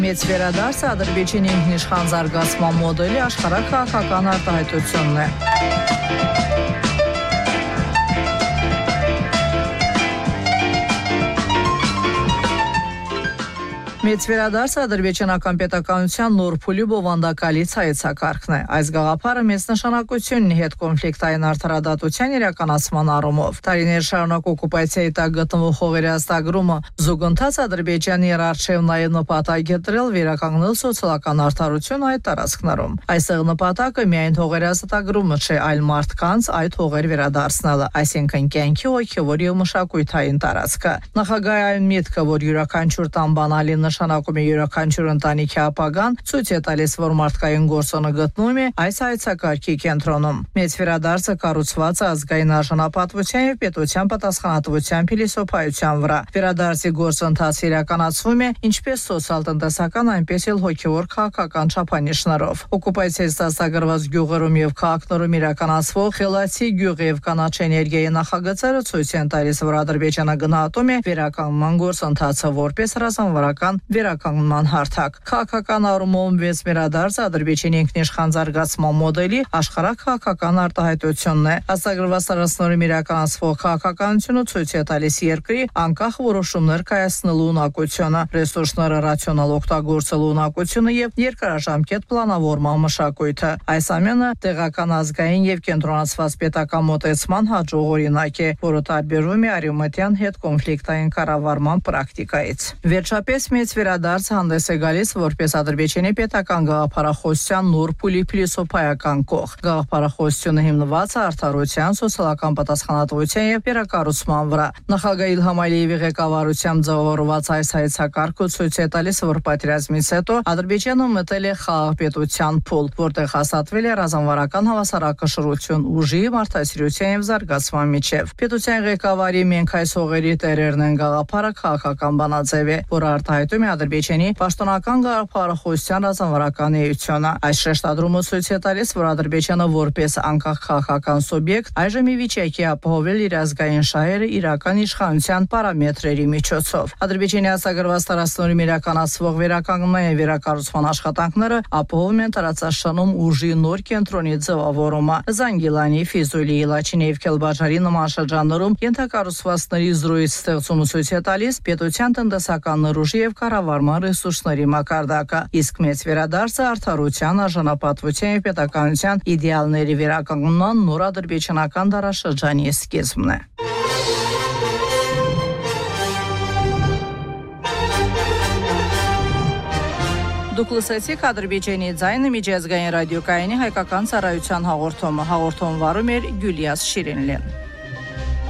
Մեծ վերադարձ Ադրբեջանի ինքնիշխան զարգացման մոդելի աշխարհ քաղաքական արտահայտությունն է։ Մեծ վերադարձ ադրբեջանական պետականության նոր փուլի բովանդակալից հայեցակարգն է։ Այս գաղափարը մեծ նշանակություն ունի հետ կոնֆլիկտային արդարադատության իրականացման առումով։ Տարիներ շարունակ օկուպացիայի տակ գտնվող հողերի ազատագրումը զուգընթաց Ադրբեջանի առջև նաև նպատակ է դրել վերականգնել սոցիալական արդարություն այդ տարածքներում։ Այստեղ նպատակը միայն հողերի ազատագրումը չէ, այլ մարդկանց այդ հողեր վերադարձնելը, այսինքն կյանքի հոգևոր եւ մշակութային տարածքը։ Նախագահի այն միտքը, որ յուրաքանչյուր տան բանալի նշանակում է յուրաքանչյուր ընտանիքի ապագան, ցույց է տալիս, որ մարդկային գործոնը գտնվում է այս հայեցակարգի կենտրոնում։ Մեծ վերադարձը կառուցված է ազգային արժանապատվության եւ պետության պատասխանատվության փիլիսոփայության վրա։ Վերադարձի գործընթացը իրականացվում է ինչպես սոցիալ-տնտեսական, այնպես էլ հոգևոր քաղաքական չափանիշներով։ Օկուպացիայից դասագրված գյուղերում եւ քաղաքներում իրականացվող խելացի գյուղ եւ կանաչ էներգիայի նախագծերը ցույց են տալիս, որ Ադրբեջանը գնահատում է վերականգնման գործընթացը որպես ռազմավարական վերականգնման հարթակ։ Քաղաքական առումով մեծ վերադարձը Ադրբեջանի ինքնիշխան զարգացման մոդելի աշխարհ քաղաքական արտահայտությունն է։ Ազգագրված տարածքներում իրականացվող քաղաքականությունը ցույց է տալիս երկրի անկախ որոշումներ կայացնելու ունակությունը, ռեսուրսները ռացիոնալ օգտագործելու ունակությունը եւ երկարաժամկետ պլանավորման մշակույթը։ Այս ամենը տեղական ազգային եւ կենտրոնացված պետական մոտեցման հաջող օրինակ է, որը տարբերվում է արևմտյան հետ կոնֆլիկտային կառավարման պրակտիկայից։ Վերջապես մեծ վերադարձը հանդես է գալիս որպես Ադրբեջանի պետական գաղափարախոսության նոր փուլի փիլիսոփայական կող։ Գաղափարախոսությունը հիմնված է արդարության, սոցիալական պատասխանատվության եւ վերակառուցման վրա։ Նախագահ Իլհամ Ալիևի ղեկավարությամբ ձևավորված այս հայեցակարգը ցույց է տալիս, որ պատերազմից հետո Ադրբեջանը մտել է խաղաղապետության փուլ, որտեղ հաստատվել է ռազմավարական հավասարակշռություն, ուժի, մարդասիրության եւ զարգացման միջև։ Պետության ղեկավարի «Մենք այս հողերի տերերն են» գաղափարը քաղաքական բանաձև է, որը արտահայտում է Ադրբեջանի պաշտոնական գաղափարախոսության ռազմավարական էությունը։ Այս շեշտադրումը ցույց է տալիս, որ Ադրբեջանը որպես անկախ քաղաքական սուբյեկտ այժմ ի վիճակի է ապահովել իր ազգային շահերը իրական իշխանության պարամետրերի միջոցով։ Ադրբեջանի ազգագրված տարածքներում իրականացվող վերականգնման եւ վերակառուցման աշխատանքները ապահովում են տարածաշրջանում ուժի նոր կենտրոնի ձևավորումը։ Զանգիլանի, Ֆիզուլիի, Լաչինի եւ Քելբաջարի նման շրջաններում ենթակառուցվածքների զրույց ստեղծումը ցույց է տալիս պետության տնտեսական ուժի եւ կառավարման ռեսուրսների մակարդակը, իսկ մեծ վերադարձը արդարության, արժանապատվության եւ պետականության իդեալների վերականգնման նոր ադրբեջանական դարաշրջանի սկիզբն է։ Դուք լսեցիք Ադրբեջանի ձայնը միջազգային ռադիոկայանի հայկական ծառայության հաղորդումը։ Հաղորդում վարում էր Գյուլիաս Շիրինլին։